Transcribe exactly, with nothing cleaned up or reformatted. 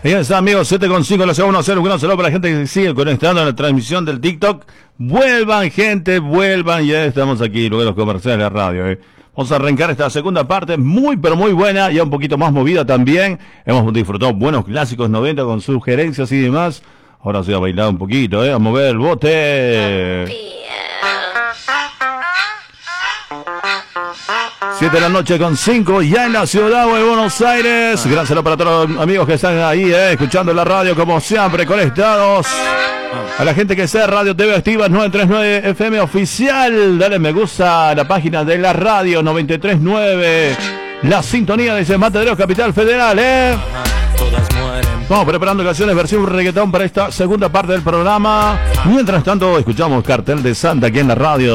Ahí está, amigos, siete con cinco, la segunda cero, un saludo para la gente que se sigue conectando en la transmisión del TikTok. Vuelvan, gente, vuelvan, ya estamos aquí, luego de los comerciales de la radio, eh. Vamos a arrancar esta segunda parte, muy pero muy buena, ya un poquito más movida también. Hemos disfrutado buenos clásicos noventa con sugerencias y demás. Ahora sí a bailar un poquito, eh, a mover el bote. Siete de la noche con cinco, ya en la ciudad de Buenos Aires. Gracias para todos los amigos que están ahí, eh, escuchando la radio como siempre, conectados. A la gente que está Radio T V Activas novecientos treinta y nueve F M oficial, dale me gusta a la página de la radio noventa y tres punto nueve. La sintonía de Mataderos Capital Federal, eh. Vamos preparando canciones versión reggaetón para esta segunda parte del programa. Mientras tanto, escuchamos Cartel de Santa aquí en la radio.